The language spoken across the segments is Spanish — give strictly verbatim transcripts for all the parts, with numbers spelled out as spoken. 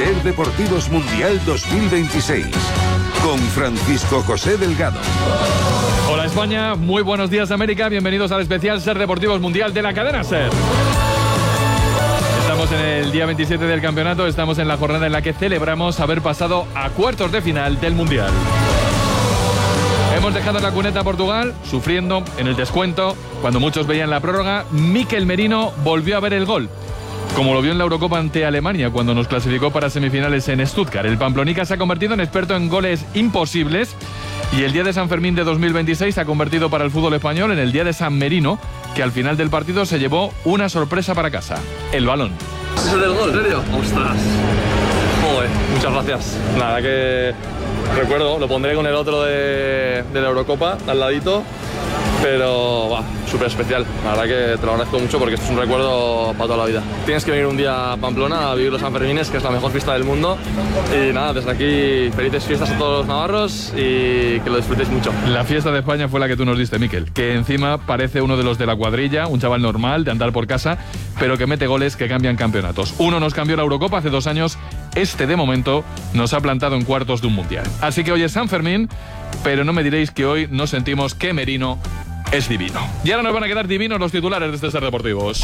Ser Deportivos Mundial dos mil veintiséis con Francisco José Delgado. Hola España, muy buenos días América, bienvenidos al especial Ser Deportivos Mundial de la cadena Ser. Estamos en el día veintisiete del campeonato, estamos en la jornada en la que celebramos haber pasado a cuartos de final del Mundial. Hemos dejado la cuneta a Portugal, sufriendo en el descuento, cuando muchos veían la prórroga. Mikel Merino volvió a ver el gol, como lo vio en la Eurocopa ante Alemania, cuando nos clasificó para semifinales en Stuttgart. El Pamplonica se ha convertido en experto en goles imposibles, y el día de San Fermín de dos mil veintiséis se ha convertido para el fútbol español en el día de San Merino, que al final del partido se llevó una sorpresa para casa: el balón. ¿Es el del gol, en serio? ¡Ostras! Joder, muchas gracias. Nada, que recuerdo, lo pondré con el otro de, de la Eurocopa, al ladito, pero va, súper especial. La verdad que te lo agradezco mucho porque esto es un recuerdo para toda la vida. Tienes que venir un día a Pamplona a vivir los Sanfermines, que es la mejor fiesta del mundo. Y nada, desde aquí, felices fiestas a todos los navarros y que lo disfrutéis mucho. La fiesta de España fue la que tú nos diste, Mikel, que encima parece uno de los de la cuadrilla, un chaval normal, de andar por casa, pero que mete goles que cambian campeonatos. Uno nos cambió la Eurocopa hace dos años, este de momento nos ha plantado en cuartos de un mundial. Así que hoy es San Fermín, pero no me diréis que hoy nos sentimos que Merino es divino. Y ahora nos van a quedar divinos los titulares de este Ser Deportivos.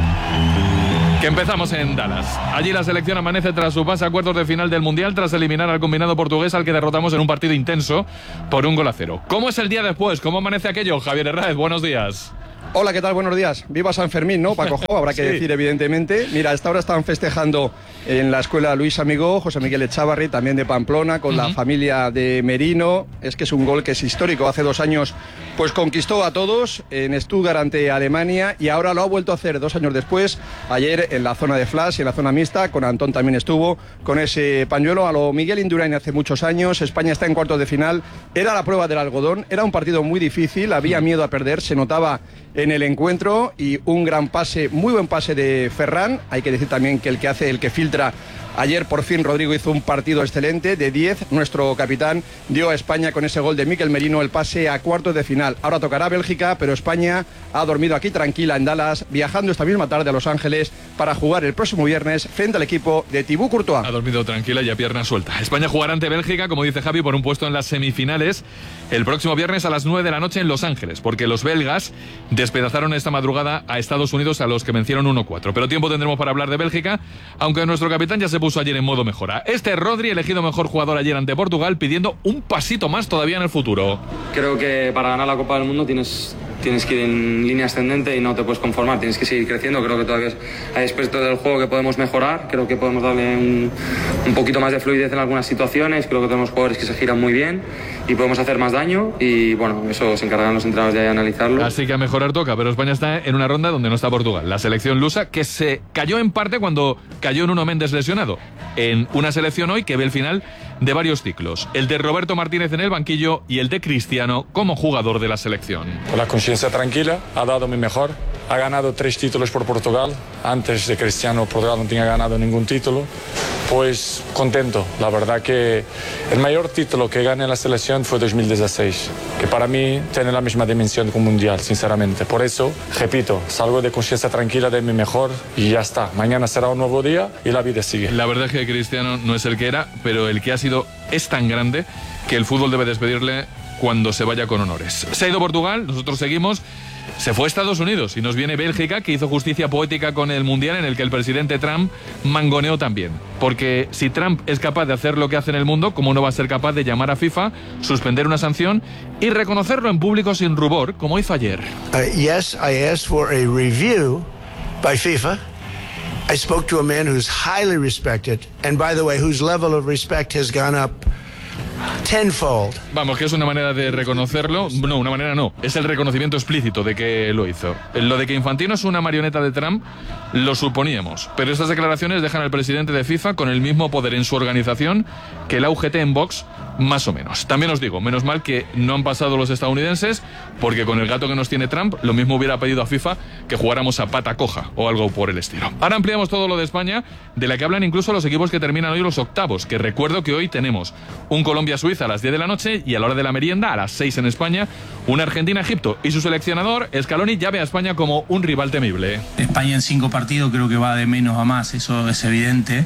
Que empezamos en Dallas. Allí la selección amanece tras su pase a cuartos de final del Mundial, tras eliminar al combinado portugués, al que derrotamos en un partido intenso por un gol a cero. ¿Cómo es el día después? ¿Cómo amanece aquello? Javier Herráez, buenos días. Hola, ¿qué tal? Buenos días. Viva San Fermín, ¿no, Paco Jo? Habrá que sí decir, evidentemente. Mira, a esta hora están festejando en la escuela Luis Amigó, José Miguel Echavarri, también de Pamplona, con uh-huh. la familia de Merino. Es que es un gol que es histórico. Hace dos años pues conquistó a todos en Stuttgart ante Alemania, y ahora lo ha vuelto a hacer dos años después. Ayer en la zona de flash y en la zona mixta, con Antón también estuvo, con ese pañuelo a lo Miguel Indurain hace muchos años. España está en cuartos de final. Era la prueba del algodón, era un partido muy difícil, había miedo a perder, se notaba en el encuentro, y un gran pase, muy buen pase de Ferran. Hay que decir también que el que hace, el que filtra, ayer por fin Rodrigo hizo un partido excelente, de diez. Nuestro capitán dio a España con ese gol de Mikel Merino el pase a cuartos de final. Ahora tocará Bélgica, pero España ha dormido aquí tranquila en Dallas, viajando esta misma tarde a Los Ángeles para jugar el próximo viernes frente al equipo de Thibaut Courtois. Ha dormido tranquila y a pierna suelta. España jugará ante Bélgica, como dice Javi, por un puesto en las semifinales el próximo viernes a las nueve de la noche en Los Ángeles, porque los belgas despedazaron esta madrugada a Estados Unidos, a los que vencieron uno cuatro. Pero tiempo tendremos para hablar de Bélgica, aunque nuestro capitán ya se puso ayer en modo mejora. Este Rodri, elegido mejor jugador ayer ante Portugal, pidiendo un pasito más todavía en el futuro. Creo que para ganar la Copa del Mundo tienes, tienes que ir en línea ascendente y no te puedes conformar, tienes que seguir creciendo. Creo que todavía hay aspectos del juego que podemos mejorar, creo que podemos darle un, un poquito más de fluidez en algunas situaciones. Creo que tenemos jugadores que se giran muy bien y podemos hacer más daño, y bueno, eso se encargan los entrenadores de analizarlo. Así que a mejorar toca, pero España está en una ronda donde no está Portugal, la selección lusa, que se cayó en parte cuando cayó Nuno Méndez lesionado, en una selección hoy que ve el final de varios ciclos: el de Roberto Martínez en el banquillo y el de Cristiano como jugador de la selección. Con la conciencia tranquila, ha dado mi mejor, ha ganado tres títulos por Portugal. Antes de Cristiano, Portugal no tenía ganado ningún título. Pues contento, la verdad que el mayor título que gané en la selección fue dos mil dieciséis, que para mí tiene la misma dimensión que un mundial, sinceramente. Por eso, repito, salgo de conciencia tranquila, de mi mejor, y ya está. Mañana será un nuevo día y la vida sigue. La verdad es que Cristiano no es el que era, pero el que ha sido es tan grande que el fútbol debe despedirle cuando se vaya con honores. Se ha ido Portugal, nosotros seguimos. Se fue a Estados Unidos y nos viene Bélgica, que hizo justicia poética con el Mundial, en el que el presidente Trump mangoneó también. Porque si Trump es capaz de hacer lo que hace en el mundo, ¿cómo no va a ser capaz de llamar a FIFA, suspender una sanción y reconocerlo en público sin rubor, como hizo ayer? Uh, yes, I asked for a review by FIFA. I spoke to a man who's highly respected, and by the way, whose level of respect has gone up tenfold. Vamos, que es una manera de reconocerlo. No, una manera no. Es el reconocimiento explícito de que lo hizo. Lo de que Infantino es una marioneta de Trump, lo suponíamos. Pero estas declaraciones dejan al presidente de FIFA con el mismo poder en su organización que el U G T en Vox, más o menos. También os digo, menos mal que no han pasado los estadounidenses, porque con el gato que nos tiene Trump, lo mismo hubiera pedido a FIFA que jugáramos a pata coja o algo por el estilo. Ahora ampliamos todo lo de España, de la que hablan incluso los equipos que terminan hoy los octavos, que recuerdo que hoy tenemos un Colombia Colombia-Suiza a las diez de la noche y a la hora de la merienda, a las seis en España, una Argentina-Egipto. Y su seleccionador, Scaloni, ya ve a España como un rival temible. España en cinco partidos creo que va de menos a más, eso es evidente.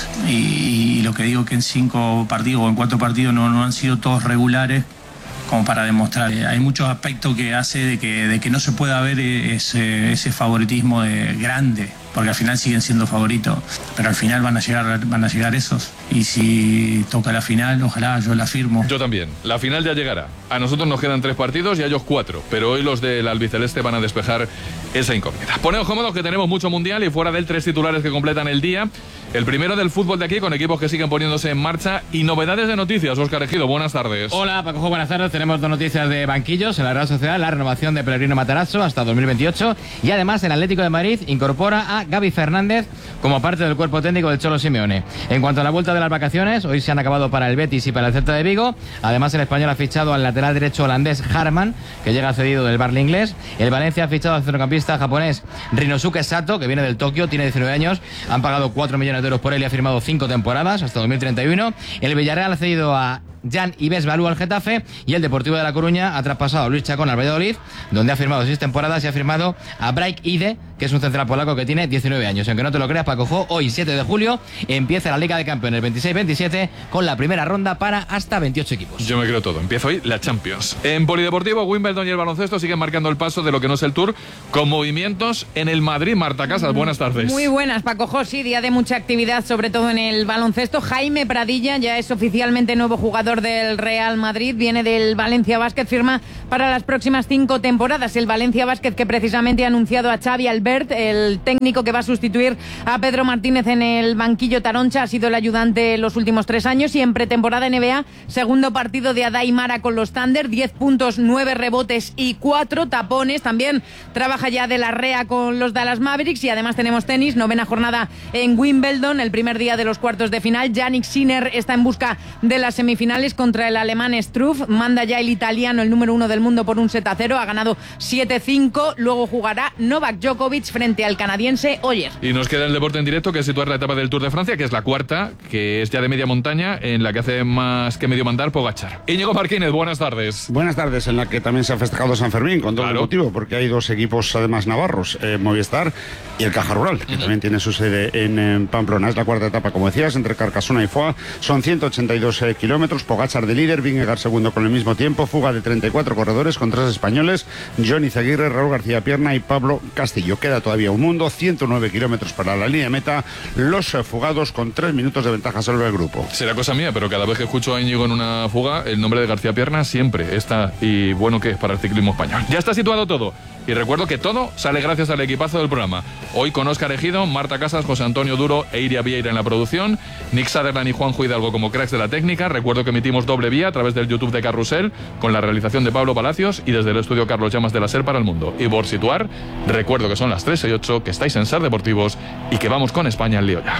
Y, y lo que digo que en cinco partidos o en cuatro partidos no, no han sido todos regulares como para demostrar. Hay muchos aspectos que hace de que, de que no se pueda ver ese, ese favoritismo de grande, porque al final siguen siendo favoritos, pero al final van a llegar van a llegar esos. Y si toca la final, ojalá, yo la firmo. Yo también. La final ya llegará. A nosotros nos quedan tres partidos y a ellos cuatro, pero hoy los del albiceleste van a despejar esa incógnita. Poneos cómodos que tenemos mucho mundial y fuera de él tres titulares que completan el día. El primero del fútbol de aquí, con equipos que siguen poniéndose en marcha y novedades de noticias. Óscar Ejido, buenas tardes. Hola, Paco, buenas tardes. Tenemos dos noticias de banquillos en la Real Sociedad, la renovación de Pellegrino Matarazzo hasta dos mil veintiocho y además el Atlético de Madrid incorpora a Gaby Fernández como parte del cuerpo técnico del Cholo Simeone. En cuanto a la vuelta de las vacaciones, hoy se han acabado para el Betis y para el Celta de Vigo. Además, el Español ha fichado al lateral derecho holandés Harman, que llega cedido del Barley inglés. El Valencia ha fichado al centrocampista japonés Rinosuke Sato, que viene del Tokio, tiene diecinueve años. Han pagado cuatro millones de euros por él y ha firmado cinco temporadas hasta dos mil treinta y uno. El Villarreal ha cedido a Jan Ives Balú al Getafe y el Deportivo de La Coruña ha traspasado a Luis Chacón al Valladolid, donde ha firmado seis temporadas y ha firmado a Braik Ide, que es un central polaco que tiene diecinueve años. Aunque no te lo creas, Paco Jo, hoy siete de julio empieza la Liga de Campeones veintiséis veintisiete con la primera ronda para hasta veintiocho equipos. Yo me creo todo. Empieza hoy la Champions. En polideportivo, Wimbledon y el baloncesto siguen marcando el paso de lo que no es el Tour, con movimientos en el Madrid. Marta Casas, buenas tardes. Muy buenas, Paco Jo. Sí, día de mucha actividad, sobre todo en el baloncesto. Jaime Pradilla ya es oficialmente nuevo jugador del Real Madrid, viene del Valencia Basket, firma para las próximas cinco temporadas. El Valencia Basket que precisamente ha anunciado a Xavi Albert, el técnico que va a sustituir a Pedro Martínez en el banquillo Taroncha, ha sido el ayudante los últimos tres años y en pretemporada N B A, segundo partido de Adai Mara con los Thunder, diez puntos, nueve rebotes y cuatro tapones. También trabaja ya de la Rea con los Dallas Mavericks y además tenemos tenis, novena jornada en Wimbledon, el primer día de los cuartos de final. Jannik Sinner está en busca de las semifinales contra el alemán Struff. Manda ya el italiano, el número uno del mundo, por un set a cero. Ha ganado siete cinco. Luego jugará Novak Djokovic frente al canadiense Oyer. Y nos queda el deporte en directo, que es situar la etapa del Tour de Francia, que es la cuarta, que es ya de media montaña, en la que hace más que medio mandar Pogačar. Íñigo Martínez, buenas tardes. Buenas tardes, en la que también se ha festejado San Fermín, con doble Claro. motivo, porque hay dos equipos además navarros, eh, Movistar y el Caja Rural, que uh-huh. también tiene su sede en, en Pamplona. Es la cuarta etapa, como decías, entre Carcasona y Foix. Son ciento ochenta y dos eh, kilómetros. Pogačar de líder, Vingegaard segundo con el mismo tiempo. Fuga de treinta y cuatro corredores con tres españoles, Johnny Zaguirre, Raúl García Pierna y Pablo Castillo. Queda todavía un mundo, ciento nueve kilómetros para la línea de meta. Los eh, fugados con tres minutos de ventaja sobre el grupo. Será cosa mía, pero cada vez que escucho a Íñigo en una fuga, el nombre de García Pierna siempre está, y bueno que es para el ciclismo español. Ya está situado todo. Y recuerdo que todo sale gracias al equipazo del programa. Hoy con Óscar Ejido, Marta Casas, José Antonio Duro e Iria Vieira en la producción, Nick Sutherland y Juanjo Hidalgo como cracks de la técnica. Recuerdo que emitimos doble vía a través del YouTube de Carrusel, con la realización de Pablo Palacios, y desde el estudio Carlos Llamas de la SER para el mundo. Y por situar, recuerdo que son las tres y ocho, que estáis en SER Deportivos y que vamos con España en lío ya.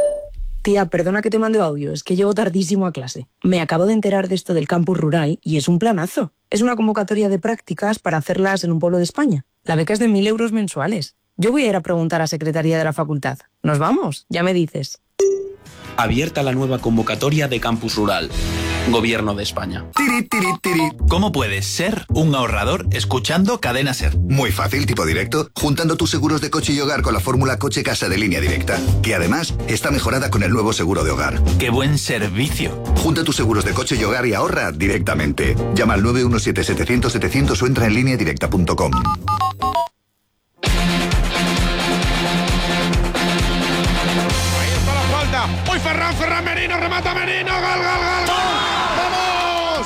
Tía, perdona que te mande audio, es que llego tardísimo a clase. Me acabo de enterar de esto del campus rural y es un planazo. Es una convocatoria de prácticas para hacerlas en un pueblo de España. La beca es de mil euros mensuales. Yo voy a ir a preguntar a Secretaría de la Facultad. ¿Nos vamos? Ya me dices. Abierta la nueva convocatoria de Campus Rural. Gobierno de España. Tiri, tiri, tiri. ¿Cómo puedes ser un ahorrador escuchando Cadena SER? Muy fácil, tipo directo, juntando tus seguros de coche y hogar con la fórmula Coche-Casa de Línea Directa, que además está mejorada con el nuevo seguro de hogar. ¡Qué buen servicio! Junta tus seguros de coche y hogar y ahorra directamente. Llama al nueve uno siete, setecientos, setecientos o entra en línea directa punto com. Uy, Ferran, Ferran Merino, remata Merino, gol, gol, gol, gol. ¡Vamos!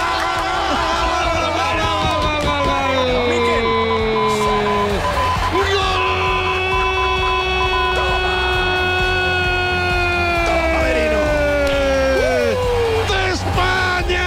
¡De España!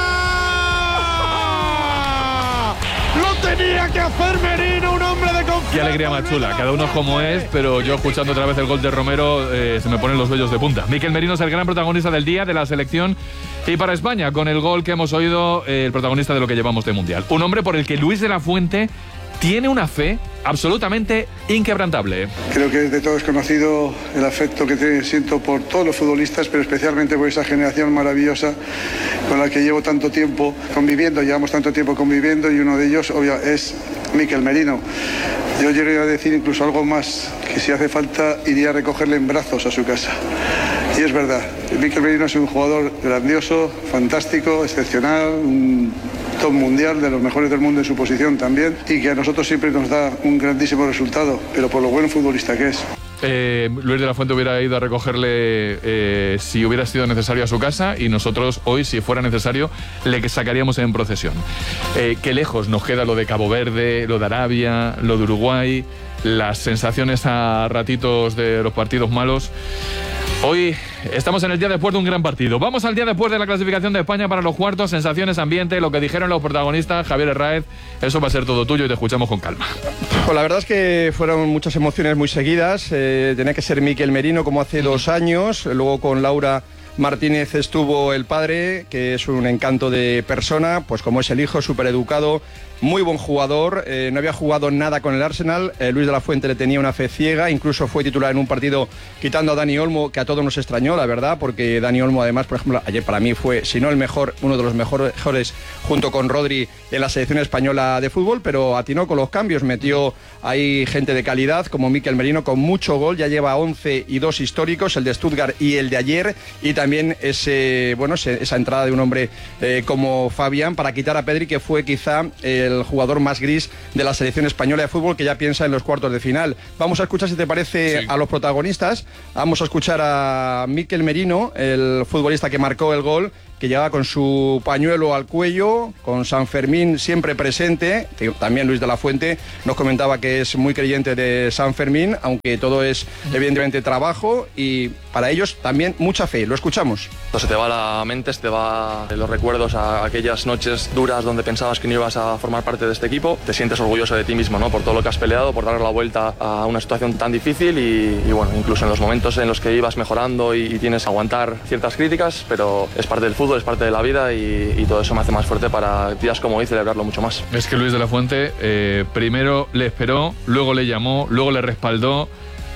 ¡Lo tenía que hacer Merino, un hombre de confianza! Qué alegría más chula, cada uno como es, pero yo escuchando otra vez el gol de Romero eh, se me ponen los vellos de punta. Mikel Merino es el gran protagonista del día, de la selección y para España, con el gol que hemos oído, eh, el protagonista de lo que llevamos de Mundial. Un hombre por el que Luis de la Fuente tiene una fe absolutamente inquebrantable. Creo que es de todos conocido el afecto que te siento por todos los futbolistas, pero especialmente por esa generación maravillosa con la que llevo tanto tiempo conviviendo, llevamos tanto tiempo conviviendo, y uno de ellos obvio, es Mikel Merino. Yo llegaría a decir incluso algo más, que si hace falta iría a recogerle en brazos a su casa. Y es verdad, Mikel Merino es un jugador grandioso, fantástico, excepcional, un top mundial, de los mejores del mundo en su posición también, y que a nosotros siempre nos da un grandísimo resultado, pero por lo buen futbolista que es. Eh, Luis de la Fuente hubiera ido a recogerle eh, si hubiera sido necesario a su casa, y nosotros hoy, si fuera necesario, le sacaríamos en procesión. Eh, qué lejos nos queda lo de Cabo Verde, lo de Arabia, lo de Uruguay, las sensaciones a ratitos de los partidos malos. Hoy estamos en el día después de un gran partido. Vamos al día después de la clasificación de España para los cuartos. Sensaciones, ambiente, lo que dijeron los protagonistas. Javier Herráez, eso va a ser todo tuyo y te escuchamos con calma. Pues la verdad es que fueron muchas emociones muy seguidas. Eh, tenía que ser Mikel Merino como hace dos años. Luego con Laura Martínez estuvo el padre, que es un encanto de persona, pues como es el hijo, súper educado, muy buen jugador, eh, no había jugado nada con el Arsenal, eh, Luis de la Fuente le tenía una fe ciega, incluso fue titular en un partido quitando a Dani Olmo, que a todos nos extrañó, la verdad, porque Dani Olmo además, por ejemplo, ayer para mí fue, si no el mejor, uno de los mejores junto con Rodri en la selección española de fútbol, pero atinó con los cambios, metió ahí gente de calidad como Mikel Merino con mucho gol, ya lleva once y dos históricos, el de Stuttgart y el de ayer, y también ese, bueno, esa entrada de un hombre eh, como Fabián para quitar a Pedri, que fue quizá el jugador más gris de la selección española de fútbol, que ya piensa en los cuartos de final. Vamos a escuchar, si te parece, sí, a los protagonistas. Vamos a escuchar a Mikel Merino, el futbolista que marcó el gol, que llevaba con su pañuelo al cuello, con San Fermín siempre presente. También Luis de la Fuente nos comentaba que es muy creyente de San Fermín, aunque todo es evidentemente trabajo, y para ellos también mucha fe. Lo escuchamos. Se te va la mente, se te va los recuerdos a aquellas noches duras donde pensabas que no ibas a formar parte de este equipo. Te sientes orgulloso de ti mismo, ¿no? Por todo lo que has peleado, por dar la vuelta a una situación tan difícil, y, y bueno, incluso en los momentos en los que ibas mejorando y, y tienes que aguantar ciertas críticas, pero es parte del fútbol, es parte de la vida, y, y todo eso me hace más fuerte para días como hoy celebrarlo mucho más. Es que Luis de la Fuente eh, primero le esperó, luego le llamó, luego le respaldó,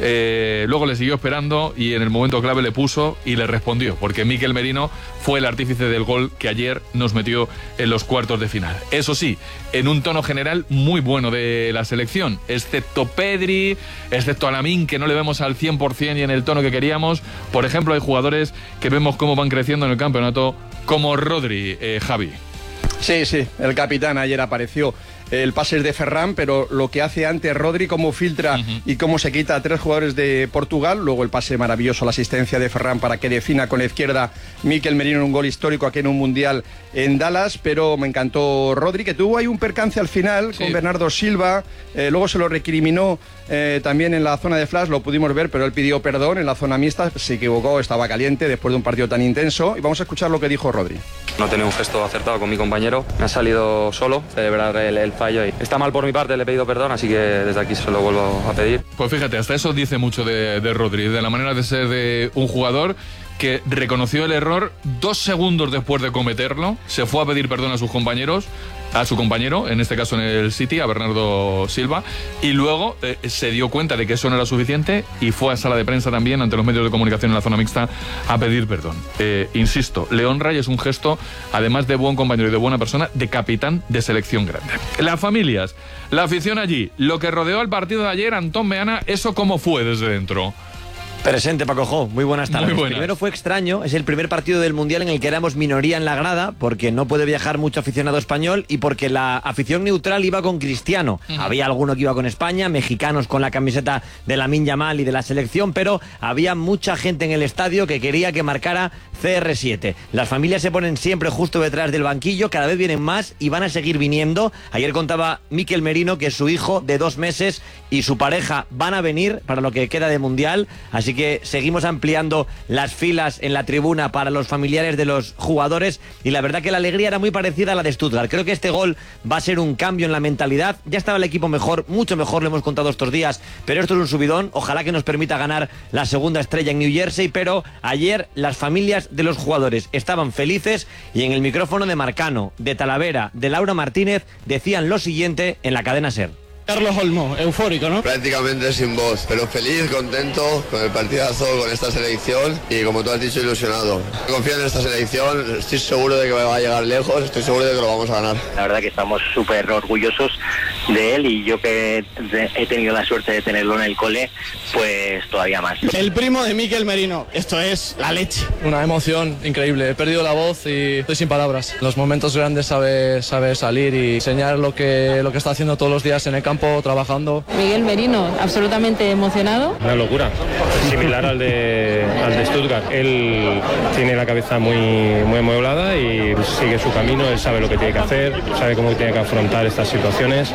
eh, luego le siguió esperando, y en el momento clave le puso y le respondió, porque Mikel Merino fue el artífice del gol que ayer nos metió en los cuartos de final. Eso sí, en un tono general muy bueno de la selección, excepto Pedri, excepto a Lamine, que no le vemos al cien por cien y en el tono que queríamos. Por ejemplo, hay jugadores que vemos cómo van creciendo en el campeonato, como Rodri, eh, Javi. Sí, sí, el capitán ayer apareció. El pase es de Ferran, pero lo que hace antes Rodri, cómo filtra uh-huh. y cómo se quita a tres jugadores de Portugal. Luego el pase maravilloso, la asistencia de Ferran para que defina con la izquierda Mikel Merino en un gol histórico aquí en un Mundial en Dallas. Pero me encantó Rodri, que tuvo ahí un percance al final sí. con Bernardo Silva. Eh, luego se lo recriminó eh, también en la zona de flash, lo pudimos ver, pero él pidió perdón en la zona mixta. Se equivocó, estaba caliente después de un partido tan intenso. Y vamos a escuchar lo que dijo Rodri. No tenía un gesto acertado con mi compañero, me ha salido solo celebrar el, el fallo, y está mal por mi parte, le he pedido perdón, así que desde aquí se lo vuelvo a pedir. Pues fíjate, hasta eso dice mucho de, de Rodri, de la manera de ser de un jugador que reconoció el error dos segundos después de cometerlo, se fue a pedir perdón a sus compañeros, a su compañero, en este caso en el City, a Bernardo Silva, y luego eh, se dio cuenta de que eso no era suficiente y fue a sala de prensa también, ante los medios de comunicación en la zona mixta, a pedir perdón. Eh, insisto, le honra y es un gesto, además de buen compañero y de buena persona, de capitán de selección grande. Las familias, la afición allí, lo que rodeó el partido de ayer, Antón Meana, ¿eso cómo fue desde dentro? Presente, Paco Jo. Muy buenas tardes. Muy buenas. Primero fue extraño, es el primer partido del Mundial en el que éramos minoría en la grada, porque no puede viajar mucho aficionado español y porque la afición neutral iba con Cristiano. Uh-huh. Había alguno que iba con España, mexicanos con la camiseta de Lamine Yamal y de la selección, pero había mucha gente en el estadio que quería que marcara C R siete. Las familias se ponen siempre justo detrás del banquillo, cada vez vienen más y van a seguir viniendo. Ayer contaba Mikel Merino que su hijo de dos meses y su pareja van a venir para lo que queda de Mundial, así que seguimos ampliando las filas en la tribuna para los familiares de los jugadores, y la verdad que la alegría era muy parecida a la de Stuttgart. Creo que este gol va a ser un cambio en la mentalidad. Ya estaba el equipo mejor, mucho mejor, lo hemos contado estos días, pero esto es un subidón. Ojalá que nos permita ganar la segunda estrella en New Jersey, pero ayer las familias de los jugadores estaban felices, y en el micrófono de Marcano, de Talavera, de Laura Martínez decían lo siguiente en la cadena SER. Carlos Olmo, eufórico, ¿no? Prácticamente sin voz, pero feliz, contento con el partidazo, con esta selección y como tú has dicho, ilusionado. Confío en esta selección, estoy seguro de que va a llegar lejos, estoy seguro de que lo vamos a ganar. La verdad que estamos súper orgullosos de él y yo que he tenido la suerte de tenerlo en el cole, pues todavía más. El primo de Mikel Merino, esto es la leche. Una emoción increíble, he perdido la voz y estoy sin palabras. En los momentos grandes sabe, sabe salir y enseñar lo que, lo que está haciendo todos los días en el campo, trabajando. Miguel Merino, absolutamente emocionado. Una locura, similar al de, al de Stuttgart. Él tiene la cabeza muy, muy amueblada y sigue su camino, él sabe lo que tiene que hacer, sabe cómo tiene que afrontar estas situaciones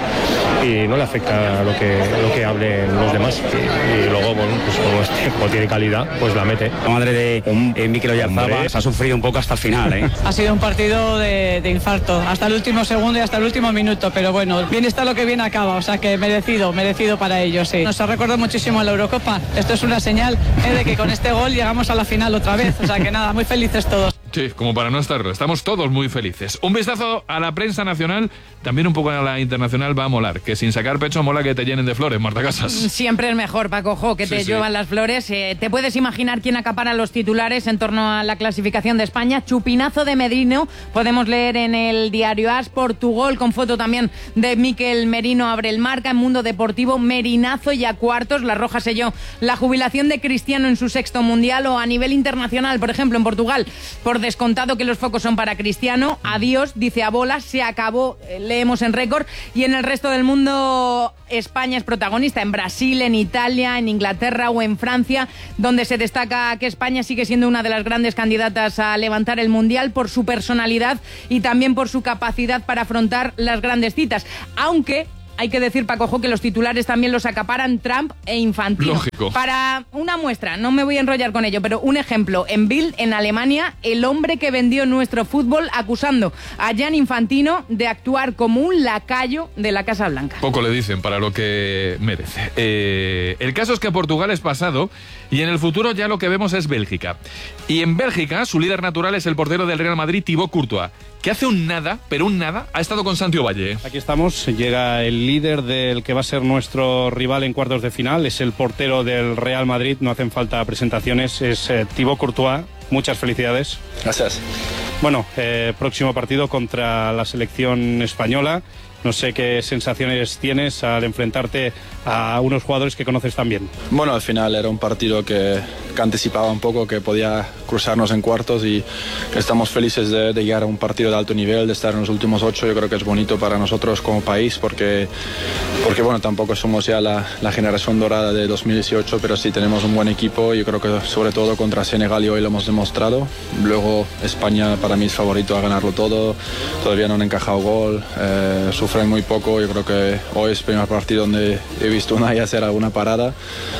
y no le afecta lo que, lo que hablen los demás. Y, y luego, bueno, pues como, este, como tiene calidad, pues la mete. La madre de eh, Mikel Oyarzabal ha sufrido un poco hasta el final, ¿eh? Ha sido un partido de, de infarto, hasta el último segundo y hasta el último minuto, pero bueno, bien está lo que bien acaba, o sea que merecido, merecido para ellos, sí. Nos ha recordado muchísimo a la Eurocopa, esto es una señal eh, de que con este gol llegamos a la final otra vez, o sea que nada, muy felices todos. Sí, como para no estarlo, estamos todos muy felices. Un vistazo a la prensa nacional, también un poco a la internacional va a molar, que sin sacar pecho mola que te llenen de flores, Marta Casas. Siempre es mejor, Paco Jo, que te sí, lluevan sí. las flores. Eh, ¿Te puedes imaginar quién acapara los titulares en torno a la clasificación de España? Chupinazo de Merino, podemos leer en el diario AS, Portugal, con foto también de Mikel Merino, abre el marca, en Mundo Deportivo, Merinazo y a cuartos, la Roja selló la jubilación de Cristiano en su sexto mundial, o a nivel internacional, por ejemplo, en Portugal, por descontado que los focos son para Cristiano, adiós, dice a bola, se acabó, leemos en Récord, y en el resto del mundo España es protagonista, en Brasil, en Italia, en Inglaterra o en Francia, donde se destaca que España sigue siendo una de las grandes candidatas a levantar el Mundial por su personalidad y también por su capacidad para afrontar las grandes citas, aunque hay que decir, Paco Jo, que los titulares también los acaparan Trump e Infantino. Lógico. Para una muestra, no me voy a enrollar con ello, pero un ejemplo, en Bild, en Alemania, el hombre que vendió nuestro fútbol acusando a Gianni Infantino de actuar como un lacayo de la Casa Blanca. Poco le dicen para lo que merece. Eh, el caso es que Portugal es pasado y en el futuro ya lo que vemos es Bélgica. Y en Bélgica su líder natural es el portero del Real Madrid, Thibaut Courtois, que hace un nada, pero un nada, ha estado con Santi Ovalle. Aquí estamos, llega el líder del que va a ser nuestro rival en cuartos de final, es el portero del Real Madrid, no hacen falta presentaciones, es eh, Thibaut Courtois, muchas felicidades. Gracias. Bueno, eh, próximo partido contra la selección española. No sé qué sensaciones tienes al enfrentarte a unos jugadores que conoces tan bien. Bueno, al final era un partido que, que anticipaba un poco que podía cruzarnos en cuartos y estamos felices de, de llegar a un partido de alto nivel, de estar en los últimos ocho. Yo creo que es bonito para nosotros como país porque, porque bueno, tampoco somos ya la, la generación dorada de dos mil dieciocho, pero sí tenemos un buen equipo. Yo creo que sobre todo contra Senegal y hoy lo hemos demostrado. Luego España para mí es favorito a ganarlo todo. Todavía no han encajado gol. Eh, sufren muy poco, yo creo que hoy es el primer partido donde he visto una y hacer alguna parada,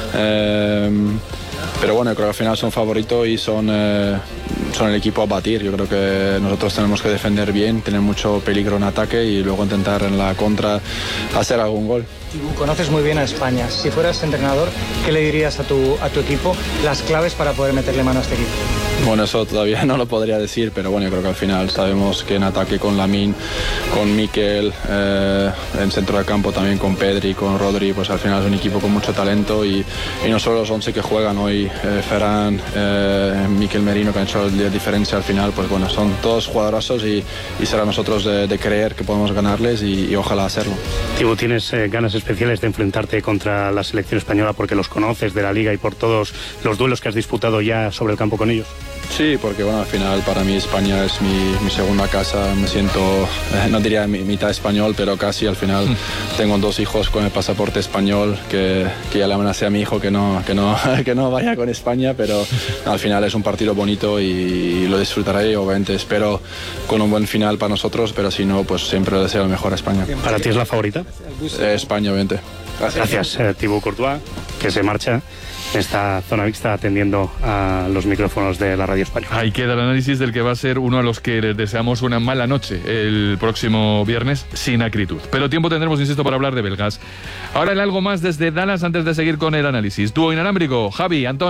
eh, pero bueno, yo creo que al final son favoritos y son, eh, son el equipo a batir. Yo creo que nosotros tenemos que defender bien, tener mucho peligro en ataque y luego intentar en la contra hacer algún gol. Conoces muy bien a España, si fueras entrenador, ¿qué le dirías a tu, a tu equipo las claves para poder meterle mano a este equipo? Bueno, eso todavía no lo podría decir, pero bueno, yo creo que al final sabemos que en ataque con Lamine, con Mikel, eh, en centro de campo también con Pedri, con Rodri, pues al final es un equipo con mucho talento y, y no solo los once que juegan hoy, eh, Ferran, eh, Mikel Merino, que han hecho la diferencia al final, pues bueno, son todos jugadorazos y, y será a nosotros de, de creer que podemos ganarles y, y ojalá hacerlo. Thibaut, ¿tienes eh, ganas especiales de enfrentarte contra la selección española porque los conoces de la Liga y por todos los duelos que has disputado ya sobre el campo con ellos? Sí, porque bueno, al final para mí España es mi, mi segunda casa, me siento, eh, no diría mi, mitad español, pero casi al final. Tengo dos hijos con el pasaporte español, que, que ya le amenacé a mi hijo que no, que, no, que no vaya con España, pero al final es un partido bonito y, y lo disfrutaré y obviamente espero con un buen final para nosotros, pero si no, pues siempre deseo lo mejor a España. ¿Para ti es la favorita? Eh, España, obviamente. Gracias, Gracias eh, Thibaut Courtois, que se marcha en esta zona mixta atendiendo a los micrófonos de la radio española. Ahí queda el análisis del que va a ser uno a los que les deseamos una mala noche el próximo viernes sin acritud. Pero tiempo tendremos, insisto, para hablar de belgas. Ahora el algo más desde Dallas antes de seguir con el análisis. Dúo inalámbrico, Javi, Antón.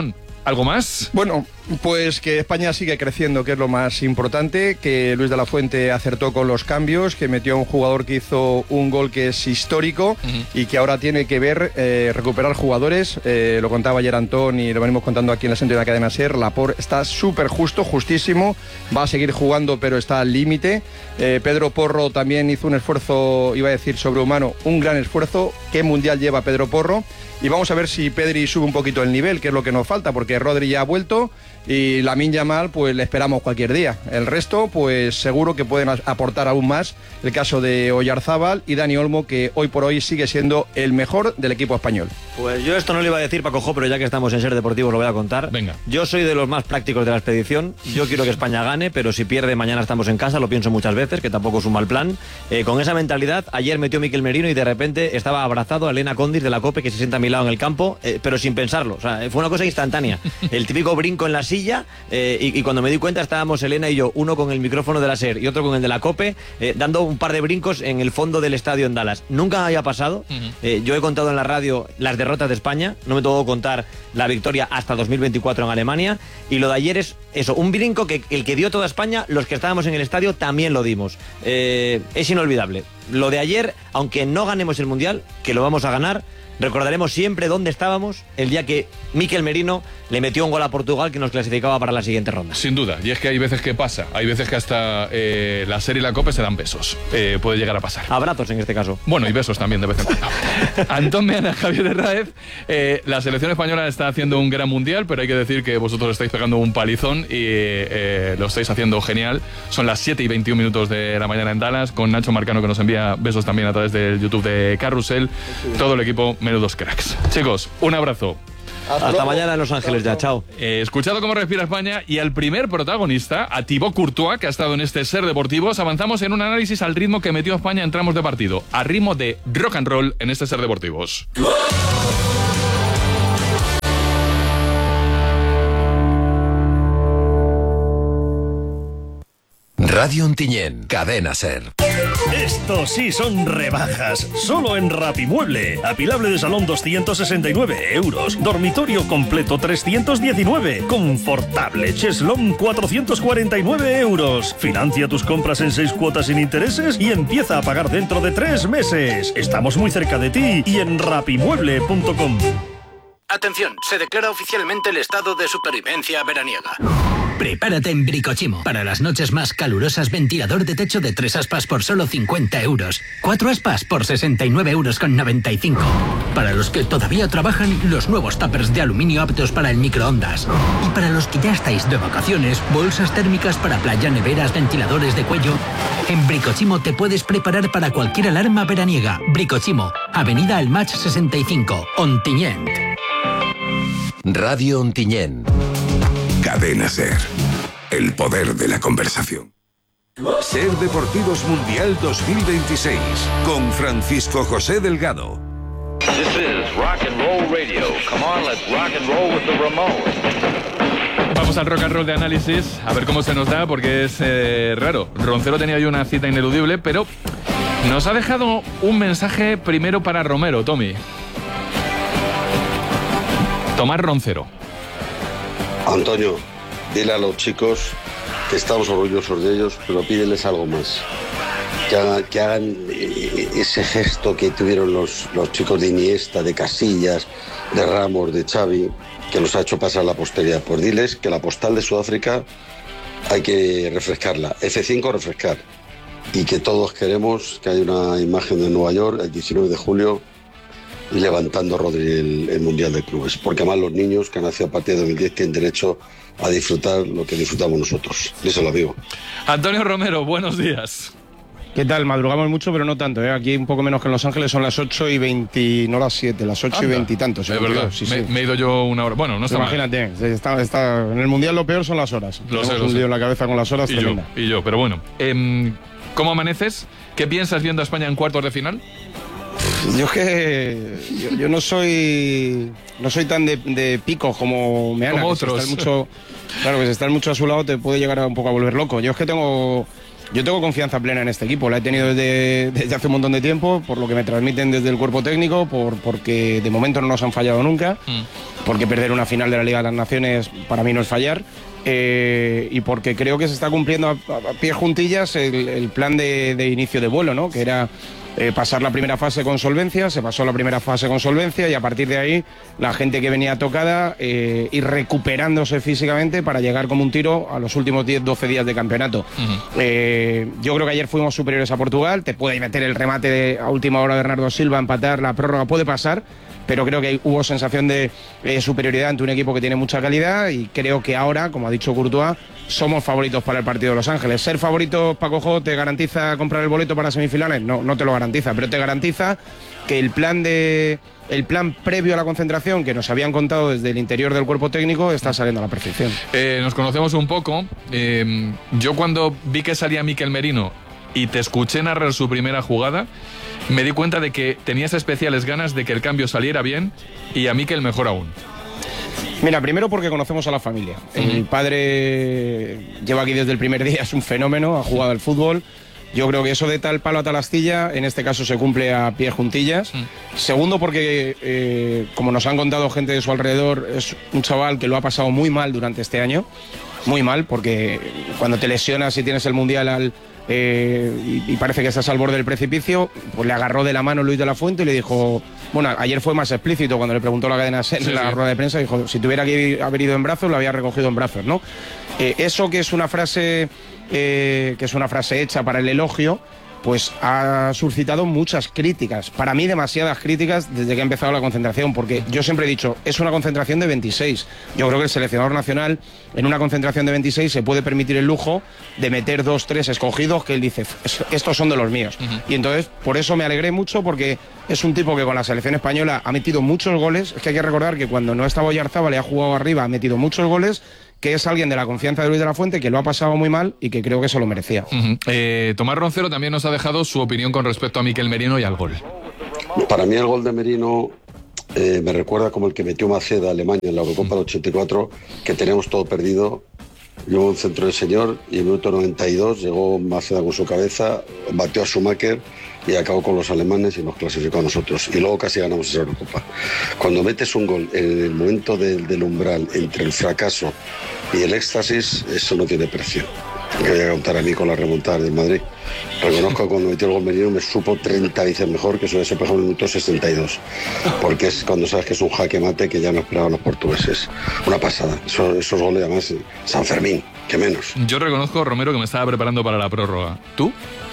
¿Algo más? Bueno, pues que España sigue creciendo, que es lo más importante, que Luis de la Fuente acertó con los cambios, que metió a un jugador que hizo un gol que es histórico uh-huh. y que ahora tiene que ver eh, recuperar jugadores. Eh, lo contaba ayer Antón y lo venimos contando aquí en la centro de la cadena SER. Laporte está súper justo, justísimo, va a seguir jugando pero está al límite. Eh, Pedro Porro también hizo un esfuerzo, iba a decir sobrehumano, un gran esfuerzo. ¿Qué mundial lleva Pedro Porro? Y vamos a ver si Pedri sube un poquito el nivel, que es lo que nos falta, porque Rodri ya ha vuelto y Lamine Yamal pues le esperamos cualquier día. El resto pues seguro que pueden aportar aún más. El caso de Oyarzábal y Dani Olmo, que hoy por hoy sigue siendo el mejor del equipo español. Pues yo esto no le iba a decir, Paco Jo, pero ya que estamos en Ser Deportivos lo voy a contar. Venga. Yo soy de los más prácticos de la expedición. Yo quiero que España gane, pero si pierde mañana estamos en casa, lo pienso muchas veces, que tampoco es un mal plan. Eh, con esa mentalidad, ayer metió Mikel Merino y de repente estaba abrazado a Elena Condis de la COPE, que se sienta a mi lado en el campo, eh, pero sin pensarlo. O sea, fue una cosa instantánea. El típico brinco en la silla, eh, y, y cuando me di cuenta estábamos Elena y yo, uno con el micrófono de la SER y otro con el de la COPE, eh, dando un par de brincos en el fondo del estadio en Dallas. Nunca había pasado. Uh-huh. eh, yo he contado en la radio las derrotas de España, no me tengo que contar la victoria hasta dos mil veinticuatro en Alemania, y lo de ayer es eso, un brinco que el que dio toda España, los que estábamos en el estadio también lo dimos. Eh, es inolvidable. Lo de ayer, aunque no ganemos el Mundial, que lo vamos a ganar, recordaremos siempre dónde estábamos el día que Mikel Merino le metió un gol a Portugal que nos clasificaba para la siguiente ronda. Sin duda, y es que hay veces que pasa, hay veces que hasta eh, la SER y la COPE se dan besos, eh, puede llegar a pasar. Abrazos en este caso. Bueno, y besos también de vez en cuando. Antón Meana, Javier Herráez, eh, la selección española está haciendo un gran mundial, pero hay que decir que vosotros estáis pegando un palizón y eh, lo estáis haciendo genial. Son las siete y veintiún minutos de la mañana en Dallas, con Nacho Marcano, que nos envía besos también a través del YouTube de Carrusel. Todo el equipo, menudos cracks. Chicos, un abrazo. Hasta, Hasta mañana en Los Ángeles ya, chao. Eh, escuchado cómo respira España y al primer protagonista, a Thibaut Courtois, que ha estado en este Ser Deportivos, avanzamos en un análisis al ritmo que metió España en tramos de partido, a ritmo de rock and roll en este Ser Deportivos. Radio Ontinyent, Cadena SER. Estos sí son rebajas. Solo en Rapimueble. Apilable de salón doscientos sesenta y nueve euros. Dormitorio completo trescientos diecinueve. Confortable cheslón cuatrocientos cuarenta y nueve euros. Financia tus compras en seis cuotas sin intereses y empieza a pagar dentro de tres meses. Estamos muy cerca de ti y en rapimueble punto com. Atención, se declara oficialmente el estado de supervivencia veraniega. Prepárate en Bricochimo. Para las noches más calurosas, ventilador de techo de tres aspas por solo cincuenta euros. Cuatro aspas por sesenta y nueve euros con noventa y cinco. Para los que todavía trabajan, los nuevos tuppers de aluminio aptos para el microondas. Y para los que ya estáis de vacaciones, bolsas térmicas para playa, neveras, ventiladores de cuello. En Bricochimo te puedes preparar para cualquier alarma veraniega. Bricochimo, Avenida El Match sesenta y cinco, Ontinyent. Radio Ontinyent. Cadena SER. El poder de la conversación. SER Deportivos Mundial dos mil veintiséis con Francisco José Delgado. This is Rock and Roll Radio. Come on, let's rock and roll with the Ramones. Vamos al rock and roll de análisis, a ver cómo se nos da, porque es eh, raro. Roncero tenía hoy una cita ineludible, pero nos ha dejado un mensaje primero para Romero, Tommy. Tomás Roncero. Antonio, dile a los chicos que estamos orgullosos de ellos, pero pídeles algo más. Que hagan, que hagan ese gesto que tuvieron los, los chicos de Iniesta, de Casillas, de Ramos, de Xavi, que los ha hecho pasar la posteridad. Pues diles que la postal de Sudáfrica hay que refrescarla. F cinco refrescar. Y que todos queremos que haya una imagen de Nueva York el diecinueve de julio y levantando Rodri el, el Mundial de Clubes, porque además los niños que han nacido a partir de dos mil diez tienen derecho a disfrutar lo que disfrutamos nosotros. Eso lo digo. Antonio Romero, buenos días. ¿Qué tal? Madrugamos mucho, pero no tanto, ¿eh? Aquí un poco menos que en Los Ángeles, son las ocho y veinte, no las siete, las ocho Anda. y veinte y tantos. Es verdad, sí, me, sí. me he ido yo una hora. Bueno, no está Imagínate, mal. Está, está, en el Mundial lo peor son las horas. Lo Tenemos sé, lo un sé. lío en la cabeza con las horas, y tremenda. yo, y yo, pero bueno. Eh, ¿Cómo amaneces? ¿Qué piensas viendo a España en cuartos de final? Yo es que yo, yo no soy no soy tan de, de picos como Meana, como que otros. Si estás mucho, claro, que si estás mucho a su lado te puede llegar a un poco a volver loco. Yo es que tengo yo tengo confianza plena en este equipo, la he tenido desde, desde hace un montón de tiempo, por lo que me transmiten desde el cuerpo técnico, por, porque de momento no nos han fallado nunca, mm. porque perder una final de la Liga de las Naciones para mí no es fallar, eh, y porque creo que se está cumpliendo a, a, a pie juntillas el, el plan de, de inicio de vuelo, ¿no? Que era eh, pasar la primera fase con solvencia, se pasó la primera fase con solvencia y a partir de ahí la gente que venía tocada eh, ir recuperándose físicamente para llegar como un tiro a los últimos diez doce días de campeonato. Uh-huh. eh, yo creo que ayer fuimos superiores a Portugal, te puede meter el remate de, a última hora de Bernardo Silva, empatar, la prórroga puede pasar, pero creo que hubo sensación de eh, superioridad ante un equipo que tiene mucha calidad y creo que ahora, como ha dicho Courtois, somos favoritos para el partido de Los Ángeles. ¿Ser favoritos, Paco Jo, te garantiza comprar el boleto para semifinales? No, no te lo garantiza, pero te garantiza que el plan de el plan previo a la concentración que nos habían contado desde el interior del cuerpo técnico está saliendo a la perfección. Eh, nos conocemos un poco. Eh, yo cuando vi que salía Mikel Merino y te escuché narrar su primera jugada, me di cuenta de que tenías especiales ganas de que el cambio saliera bien y a Mikel mejor aún. Mira, primero porque conocemos a la familia. Uh-huh. El padre lleva aquí desde el primer día, es un fenómeno, ha jugado al fútbol. Yo creo que eso de tal palo a tal astilla, en este caso se cumple a pie juntillas. Uh-huh. Segundo porque, eh, como nos han contado gente de su alrededor, es un chaval que lo ha pasado muy mal durante este año. Muy mal, porque cuando te lesionas y tienes el Mundial al... Eh, y, y parece que estás al borde del precipicio, pues le agarró de la mano Luis de la Fuente y le dijo, bueno, ayer fue más explícito cuando le preguntó a la cadena SER en sí, la sí. rueda de prensa, dijo, si tuviera que haber ido en brazos, lo había recogido en brazos, ¿no? Eh, eso que es una frase eh, que es una frase hecha para el elogio, pues ha suscitado muchas críticas, para mí demasiadas críticas desde que ha empezado la concentración, porque yo siempre he dicho, es una concentración de veintiséis. Yo creo que el seleccionador nacional en una concentración de veintiséis se puede permitir el lujo de meter dos, tres escogidos que él dice, estos son de los míos. Uh-huh. Y entonces, por eso me alegré mucho, porque es un tipo que con la selección española ha metido muchos goles. Es que hay que recordar que cuando no estaba Oyarzábal y ha jugado arriba, ha metido muchos goles, que es alguien de la confianza de Luis de la Fuente, que lo ha pasado muy mal y que creo que se lo merecía. Uh-huh. eh, Tomás Roncero también nos ha dejado su opinión con respecto a Mikel Merino y al gol. Para mí el gol de Merino eh, me recuerda como el que metió Maceda a Alemania en la Eurocopa del ochenta y cuatro, que teníamos todo perdido. Llegó un centro del señor y en el minuto noventa y dos llegó Maceda con su cabeza, batió a Schumacher y acabó con los alemanes y nos clasificó a nosotros. Y luego casi ganamos esa Eurocopa. Cuando metes un gol en el momento del, del umbral entre el fracaso y el éxtasis, eso no tiene precio. Que voy a contar a mí con la remontada del Madrid. Reconozco que cuando metió el gol Merino me supo treinta veces mejor que eso de ese por ejemplo en el minuto sesenta y dos. Porque es cuando sabes que es un jaque mate que ya no esperaban los portugueses. Una pasada. Eso, esos goles además, San Fermín, que menos. Yo reconozco, Romero, que me estaba preparando para la prórroga. ¿Tú?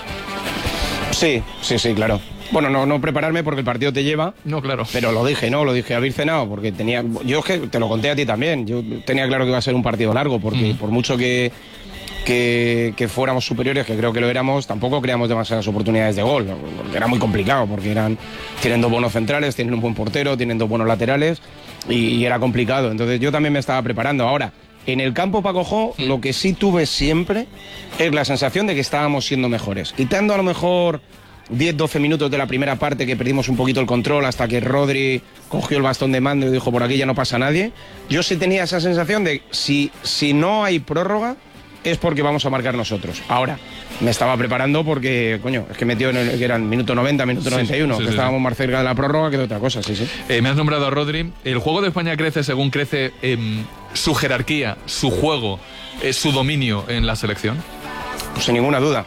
Sí, sí, sí, claro. Bueno, no, no prepararme porque el partido te lleva. No, claro. Pero lo dije, ¿no? Lo dije haber cenado porque tenía... Yo es que te lo conté a ti también. Yo tenía claro que iba a ser un partido largo porque mm. por mucho que, que, que fuéramos superiores, que creo que lo éramos, tampoco creamos demasiadas oportunidades de gol. Porque era muy complicado porque eran... Tienen dos buenos centrales, tienen un buen portero, tienen dos buenos laterales y, y era complicado. Entonces yo también me estaba preparando. Ahora, en el campo, Paco Jo, mm. lo que sí tuve siempre es la sensación de que estábamos siendo mejores. Quitando a lo mejor diez doce minutos de la primera parte que perdimos un poquito el control hasta que Rodri cogió el bastón de mando y dijo por aquí ya no pasa nadie. Yo sí tenía esa sensación de si, si no hay prórroga es porque vamos a marcar nosotros. Ahora, me estaba preparando porque, coño, es que metió en el que eran minuto noventa, minuto sí, noventa y uno, sí, sí, que sí, estábamos sí. más cerca de la prórroga que de otra cosa, sí, sí. Eh, me has nombrado a Rodri. El juego de España crece según crece eh, su jerarquía, su juego, eh, su dominio en la selección. Pues sin ninguna duda.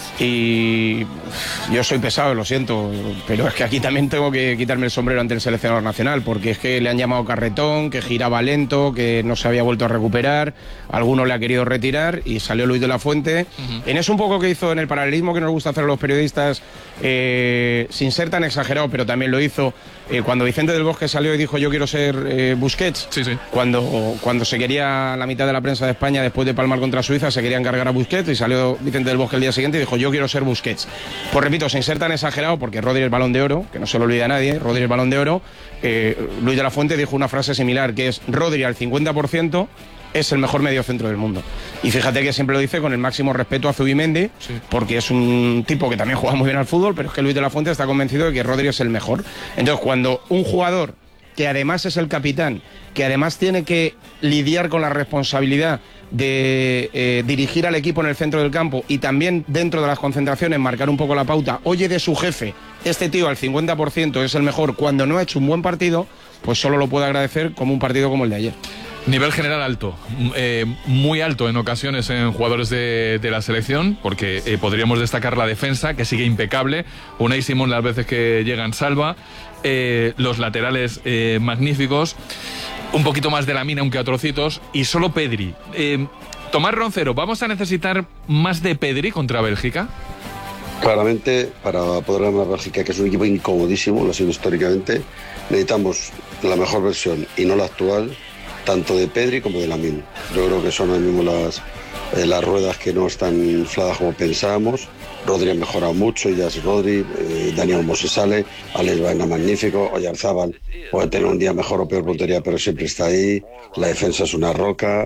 Y yo soy pesado, lo siento, pero es que aquí también tengo que quitarme el sombrero ante el seleccionador nacional, porque es que le han llamado carretón, que giraba lento, que no se había vuelto a recuperar, alguno le ha querido retirar y salió Luis de la Fuente. Uh-huh. En eso un poco que hizo en el paralelismo que nos gusta hacer a los periodistas, eh, sin ser tan exagerado, pero también lo hizo eh, cuando Vicente del Bosque salió y dijo yo quiero ser eh, Busquets, sí, sí. Cuando, cuando se quería, la mitad de la prensa de España después de palmar contra Suiza se quería encargar a Busquets y salió Vicente del Bosque el día siguiente y dijo yo quiero ser Busquets. Pues repito, sin ser tan exagerado, porque Rodri es Balón de Oro, que no se lo olvida a nadie, Rodri es Balón de Oro, eh, Luis de la Fuente dijo una frase similar, que es Rodri al cincuenta por ciento es el mejor mediocentro del mundo. Y fíjate que siempre lo dice con el máximo respeto a Zubimendi, sí. porque es un tipo que también juega muy bien al fútbol, pero es que Luis de la Fuente está convencido de que Rodri es el mejor. Entonces, cuando un jugador que además es el capitán, que además tiene que lidiar con la responsabilidad de eh, dirigir al equipo en el centro del campo y también dentro de las concentraciones marcar un poco la pauta, oye de su jefe, este tío al cincuenta por ciento es el mejor cuando no ha hecho un buen partido, pues solo lo puede agradecer como un partido como el de ayer. Nivel general alto, eh, muy alto en ocasiones en jugadores de, de la selección, porque eh, podríamos destacar la defensa, que sigue impecable. Unai Simón las veces que llegan salva, eh, los laterales eh, magníficos, un poquito más de Lamine aunque a trocitos, y solo Pedri. Eh, Tomás Roncero, ¿vamos a necesitar más de Pedri contra Bélgica? Claramente, para poder ganar a Bélgica, que es un equipo incomodísimo, lo ha sido históricamente, necesitamos la mejor versión y no la actual, tanto de Pedri como de Lamine. Yo creo que son ahora mismo las, eh, las ruedas que no están infladas como pensábamos. Rodri ha mejorado mucho, ya es Rodri, eh, Dani Olmo se sale, Alex Baena magnífico, Oyarzábal puede tener un día mejor o peor puntería, pero siempre está ahí, la defensa es una roca,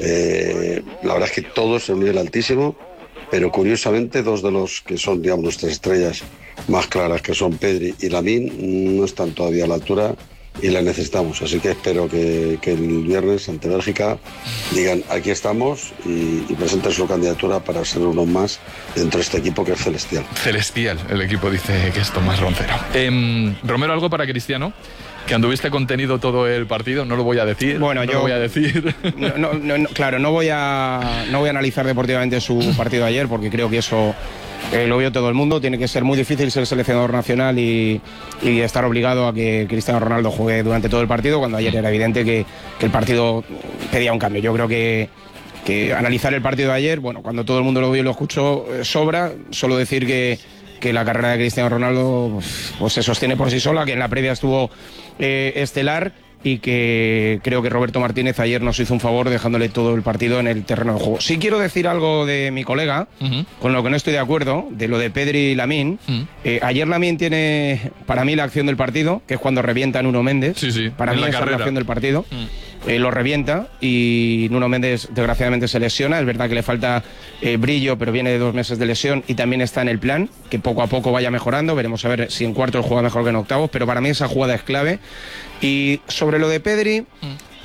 eh, la verdad es que todos en un nivel altísimo, pero curiosamente dos de los que son, digamos, nuestras estrellas más claras, que son Pedri y Lamine, no están todavía a la altura y la necesitamos, así que espero que, que el viernes ante Bélgica digan aquí estamos y, y presenten su candidatura para ser uno más dentro de este equipo que es celestial. Celestial, el equipo dice que es Tomás Roncero. Eh, Romero, ¿algo para Cristiano? Que anduviste contenido todo el partido, no lo voy a decir. Bueno, no yo lo voy a decir. No, no, no, no, claro, no voy a no voy a analizar deportivamente su partido de ayer porque creo que eso eh, lo vio todo el mundo. Tiene que ser muy difícil ser seleccionador nacional y, y estar obligado a que Cristiano Ronaldo juegue durante todo el partido, cuando ayer era evidente que, que el partido pedía un cambio. Yo creo que que analizar el partido de ayer, bueno, cuando todo el mundo lo vio y lo escuchó, eh, sobra. Solo decir que que la carrera de Cristiano Ronaldo pues se sostiene por sí sola, que en la previa estuvo eh, estelar y que creo que Roberto Martínez ayer nos hizo un favor dejándole todo el partido en el terreno de juego. Sí quiero decir algo de mi colega, uh-huh. con lo que no estoy de acuerdo, de lo de Pedri y Lamine. Uh-huh. Eh, ayer Lamine tiene, para mí, la acción del partido, que es cuando revienta a Nuno Méndez. Sí, sí, para mí esa es la acción del partido. Uh-huh. Eh, lo revienta y Nuno Méndez desgraciadamente se lesiona. Es verdad que le falta eh, brillo, pero viene de dos meses de lesión y también está en el plan, que poco a poco vaya mejorando. Veremos a ver si en cuartos juega mejor que en octavos, pero para mí esa jugada es clave. Y sobre lo de Pedri, mm.